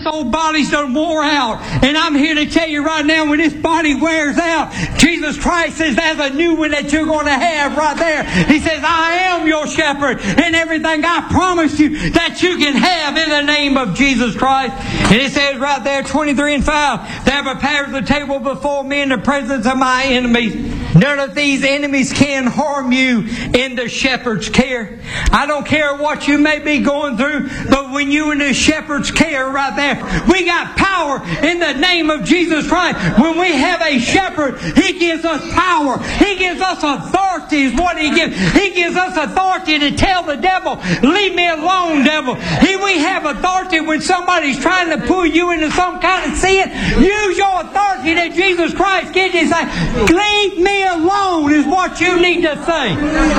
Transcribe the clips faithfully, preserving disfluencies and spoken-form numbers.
old body's done wore out. And I'm here to tell you right now, when this body wears out, Jesus Christ says there's a new one that you're going to have right there. He says, I am your shepherd, and everything I promised you that you can have in the name of Jesus Christ. And it says right there, twenty-three and five, that prepares the table before me in the presence of my enemies. None of these enemies can harm you in the shepherd's care. I don't care what you may be going through, but when you're in the shepherd's care right there, we got power in the name of Jesus Christ. When we have a shepherd, He gives us power. He gives us authority is what He gives. He gives us authority to tell the devil, leave me alone, devil. He, we have authority when somebody's trying to pull you into some kind of sin. Use your authority that Jesus Christ gives you. Say, leave me alone is what you need to say.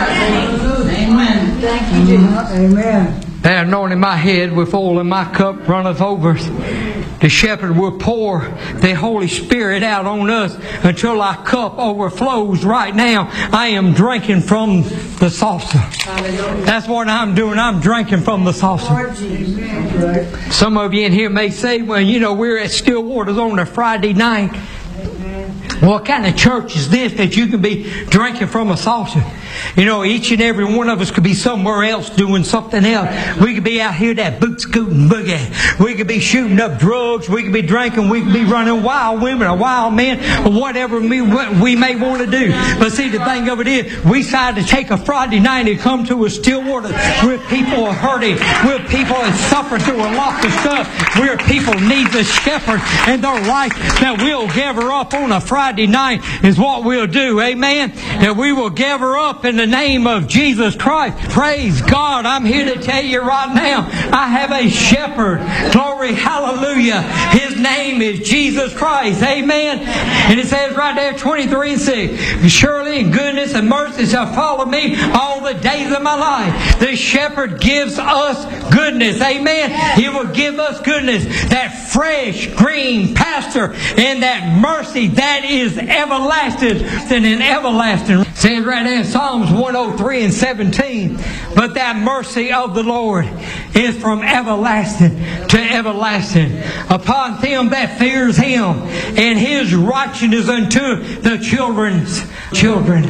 Amen. Thank you, Jesus. Amen. That anointing my head with oil and my cup runneth over. The shepherd will pour the Holy Spirit out on us until our cup overflows right now. I am drinking from the saucer. That's what I'm doing. I'm drinking from the saucer. Some of you in here may say, well, you know, we're at Stillwater's on a Friday night. What kind of church is this that you can be drinking from a saucer? You know, each and every one of us could be somewhere else doing something else. We could be out here that boot scooting boogie. We could be shooting up drugs. We could be drinking. We could be running wild women or wild men or whatever we, we may want to do. But see, the thing of it is, we decided to take a Friday night and come to a Stillwater where people are hurting, where people are suffering through a lot of stuff, where people need the shepherd in their life, that we'll gather up on a Friday night is what we'll do. Amen. That we will gather up in the name of Jesus Christ. Praise God. I'm here to tell you right now, I have a shepherd. Glory, hallelujah. His name is Jesus Christ. Amen. And it says right there, twenty-three and six, surely in goodness and mercy shall follow me all the days of my life. The shepherd gives us goodness. Amen. He will give us goodness. That fresh, green pasture and that mercy that is everlasting and everlasting. It says right there in Psalms one oh three and seventeen, but that mercy of the Lord is from everlasting to everlasting upon them that fears Him, and His righteousness unto the children's children.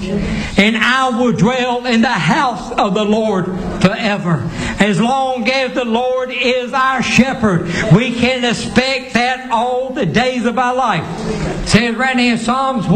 And I will dwell in the house of the Lord forever. As long as the Lord is our shepherd, we can expect that all the days of our life. It says right there in Psalms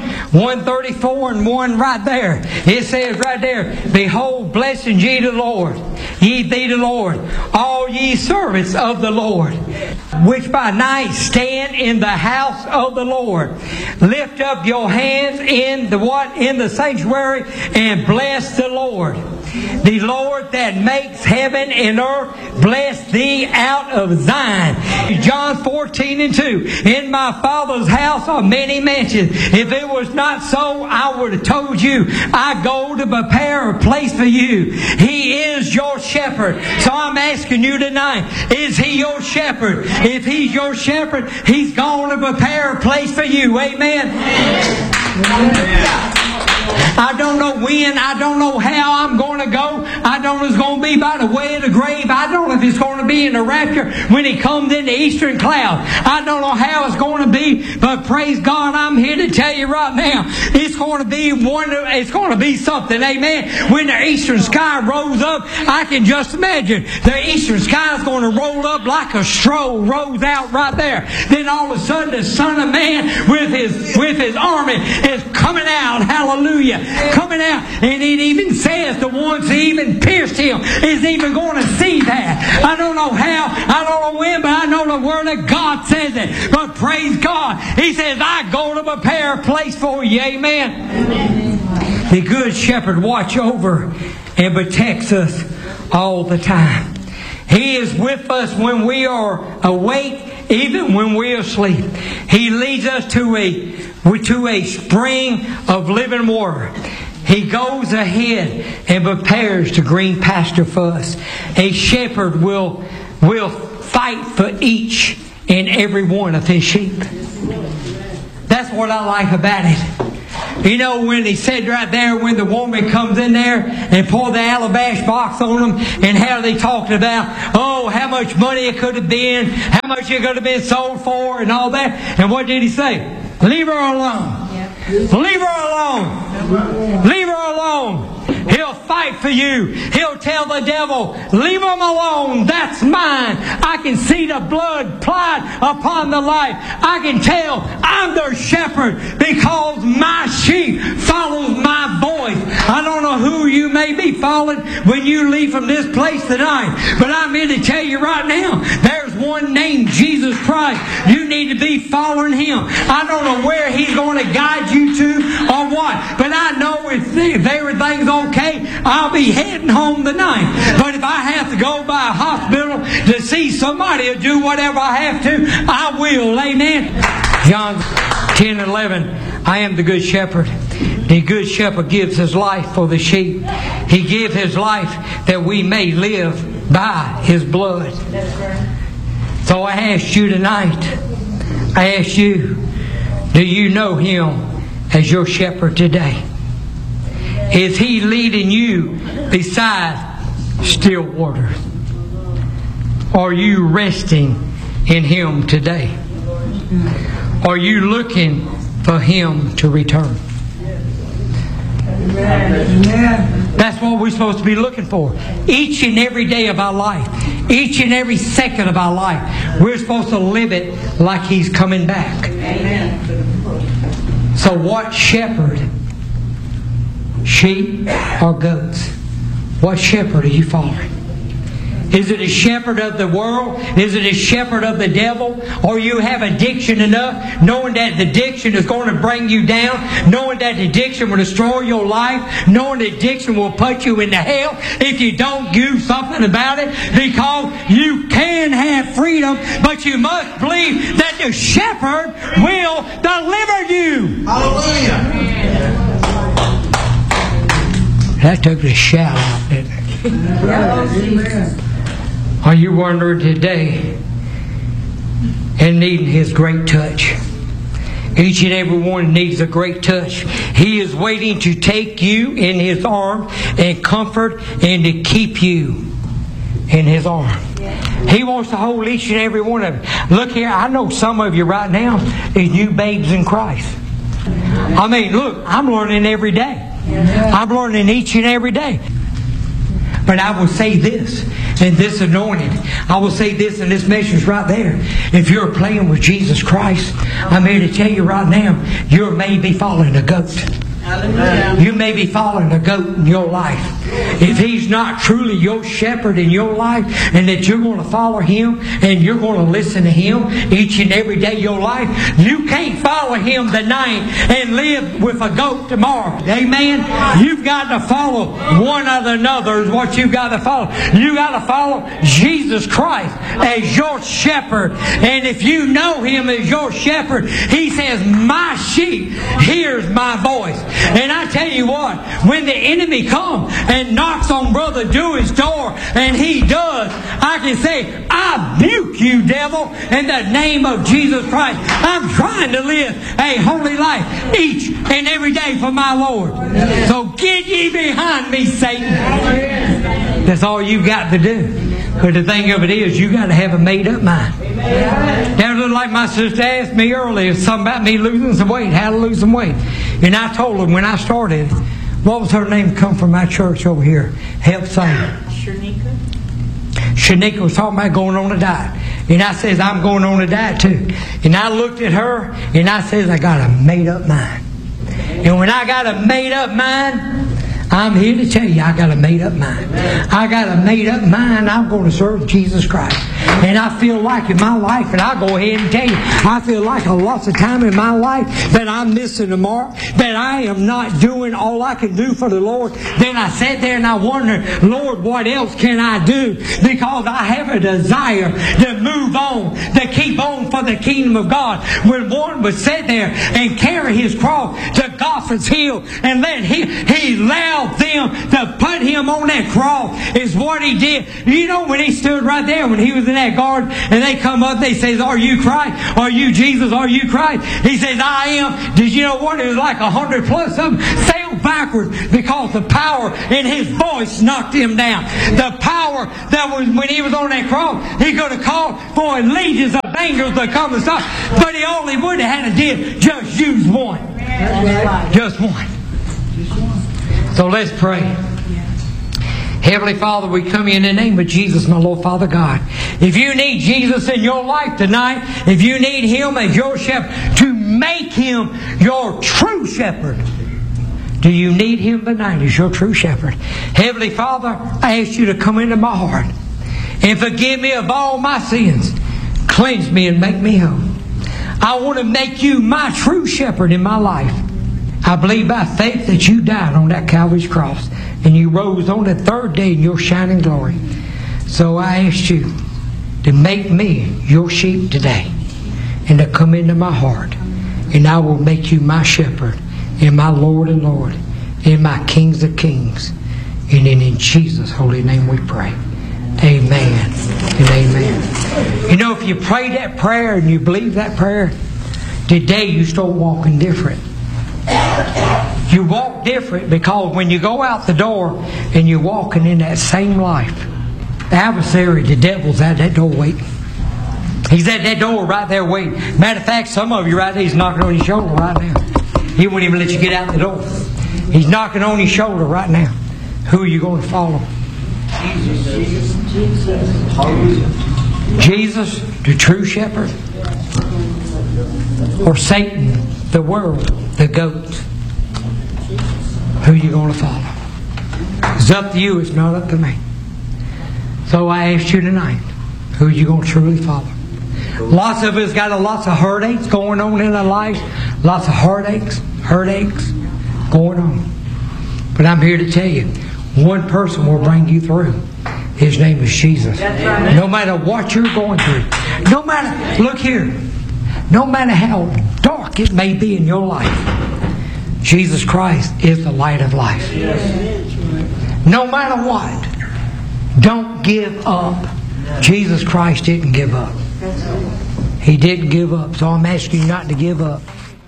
one thirty-four and one right there. It says right there, behold, blessed ye the Lord, ye be the Lord, all ye servants of the Lord, which by night stand in the house of the Lord. Lift up your hands in the what? In the sanctuary and bless the Lord. The Lord that makes heaven and earth, bless thee out of Zion. John fourteen and two. In my Father's house are many mansions. If it was not so, I would have told you. I go to prepare a place for you. He is your shepherd. So I'm asking you tonight, is He your shepherd? If He's your shepherd, He's going to prepare a place for you. Amen. Amen. I don't know when, I don't know how I'm going to go. I don't know if it's going to be by the way of the grave. I don't know if it's going to be in the rapture when He comes in the eastern cloud. I don't know how it's going to be, but praise God, I'm here to tell you right now, it's going to be one, it's going to be something. Amen. When the eastern sky rolls up, I can just imagine the eastern sky is going to roll up like a stroll rolls out right there. Then all of a sudden the Son of Man with his with his army is coming out. Hallelujah. Coming out, and it even says the ones who even pierced Him is even going to see that. I don't know how, I don't know when, but I know the Word of God says it. But praise God, He says, I go to prepare a place for you. Amen. Amen. The good shepherd watch over and protects us all the time. He is with us when we are awake, even when we are asleep. He leads us to a to a spring of living water. He goes ahead and prepares the green pasture for us. A shepherd will will fight for each and every one of his sheep. That's what I like about it. You know, when he said right there, when the woman comes in there and poured the alabaster box on them, and how they talked about, oh, how much money it could have been, how much it could have been sold for, and all that. And what did he say? Leave her alone. Leave her alone. Leave her alone. He'll fight for you. He'll tell the devil, leave him alone. That's mine. I can see the blood applied upon the life. I can tell I'm their shepherd because my sheep follows my voice. I don't know who you may be following when you leave from this place tonight, but I'm here to tell you right now, there's one named Jesus Christ. You need to be following Him. I don't know where He's going to guide you to or what, but I know if, if everything's okay, I'll be heading home tonight. But if I have to go by a hospital to see somebody or do whatever I have to, I will. Amen. John ten eleven, I am the good shepherd. The good shepherd gives his life for the sheep. He gives his life that we may live by his blood. So I ask you tonight, I ask you, do you know him as your shepherd today? Is he leading you beside still waters? Are you resting in him today? Are you looking for him to return? Amen. That's what we're supposed to be looking for. Each and every day of our life, each and every second of our life, we're supposed to live it like he's coming back. Amen. So what shepherd, sheep or goats, what shepherd are you following? Is it a shepherd of the world? Is it a shepherd of the devil? Or you have addiction enough, knowing that the addiction is going to bring you down, knowing that the addiction will destroy your life, knowing the addiction will put you into hell if you don't do something about it, because you can have freedom, but you must believe that the shepherd will deliver you. Hallelujah. That took the shout out, didn't it? Amen. Are you wondering today and needing His great touch? Each and every one needs a great touch. He is waiting to take you in His arms and comfort and to keep you in His arms. He wants to hold each and every one of you. Look here, I know some of you right now is new babes in Christ. I mean, look, I'm learning every day. I'm learning each and every day. But I will say this, and this anointing, I will say this, and this message right there. If you're playing with Jesus Christ, I'm here to tell you right now, you may be following a goat. Hallelujah. You may be following a goat in your life. If He's not truly your shepherd in your life, and that you're going to follow Him and you're going to listen to Him each and every day of your life, you can't follow Him tonight and live with a goat tomorrow. Amen? You've got to follow one another is what you've got to follow. You got to follow Jesus Christ as your shepherd. And if you know Him as your shepherd, He says, my sheep hears my voice. And I tell you what, when the enemy comes and knocks on Brother Dewey's door, and he does, I can say, I rebuke you, devil, in the name of Jesus Christ. I'm trying to live a holy life each and every day for my Lord. So get ye behind me, Satan. That's all you've got to do. But the thing of it is, you got to have a made-up mind. That was like my sister asked me earlier, something about me losing some weight, how to lose some weight. And I told her when I started, what was her name come from my church over here? Help Singer. Shanika. Shanika was talking about going on a diet. And I says, I'm going on a diet too. And I looked at her and I says, I got a made-up mind. And when I got a made-up mind, I'm here to tell you, I got a made-up mind. I got a made-up mind. I'm going to serve Jesus Christ. And I feel like in my life, and I'll go ahead and tell you, I feel like a lots of time in my life that I'm missing the mark, that I am not doing all I can do for the Lord. Then I sat there and I wondered, Lord, what else can I do? Because I have a desire to move on, to keep on for the kingdom of God. When one would sit there and carry his cross to Golgotha's hill and let him, he allowed them to put him on that cross is what he did. You know, when he stood right there, when he was in that garden, and they come up, they say, are you Christ? Are you Jesus? Are you Christ? He says, I am. Did you know what? It was like a hundred plus of them fell backwards because the power in his voice knocked him down. The power that was when he was on that cross, he could have called for legions of angels to come and stop, but he only would have had to did just use one. Right. Just one. So let's pray. Heavenly Father, we come in the name of Jesus, my Lord Father God. If you need Jesus in your life tonight, if you need Him as your shepherd, to make Him your true shepherd, do you need Him tonight as your true shepherd? Heavenly Father, I ask you to come into my heart and forgive me of all my sins. Cleanse me and make me whole. I want to make you my true shepherd in my life. I believe by faith that you died on that Calvary's cross and you rose on the third day in your shining glory. So I ask you to make me your sheep today and to come into my heart, and I will make you my shepherd and my Lord and Lord and my Kings of Kings. And then in Jesus' holy name we pray. Amen and amen. You know, if you pray that prayer and you believe that prayer, today you start walking different. You walk different because when you go out the door and you're walking in that same life, the adversary, the devil's at that door waiting. He's at that door right there waiting. Matter of fact, some of you right there, he's knocking on your shoulder right now. He won't even let you get out the door. He's knocking on your shoulder right now. Who are you going to follow? Jesus. Jesus, the true shepherd, or Satan, the world, the goat? Who are you going to follow? It's up to you, it's not up to me. So I ask you tonight, who are you going to truly follow? Lots of us got a lots of heartaches going on in our lives. Lots of heartaches, heartaches going on. But I'm here to tell you, one person will bring you through. His name is Jesus. No matter what you're going through, no matter, look here, no matter how dark it may be in your life, Jesus Christ is the light of life. No matter what, don't give up. Jesus Christ didn't give up. He didn't give up. So I'm asking you not to give up.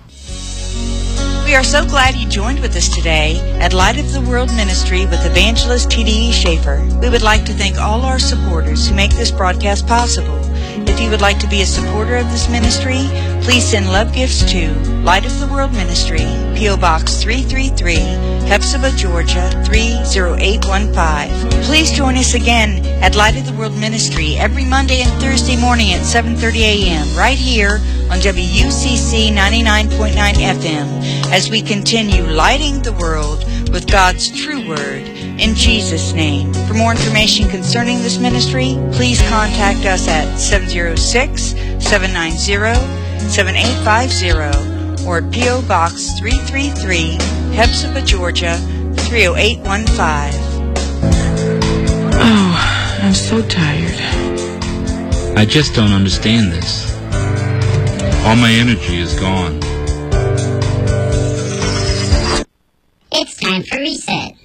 We are so glad you joined with us today at Light of the World Ministry with Evangelist T D E Schaefer. We would like to thank all our supporters who make this broadcast possible. If you would like to be a supporter of this ministry, please send love gifts to Light of the World Ministry, P O Box three three three, Hephzibah, Georgia three zero eight one five. Please join us again at Light of the World Ministry every Monday and Thursday morning at seven thirty a.m. right here on W U C C ninety-nine point nine F M as we continue lighting the world with God's true word in Jesus' name. For more information concerning this ministry, please contact us at seven zero six, seven nine zero, seven eight five zero or at P O Box three three three, Hephzibah, Georgia three zero eight one five. Oh, I'm so tired. I just don't understand this. All my energy is gone. It's time for reset.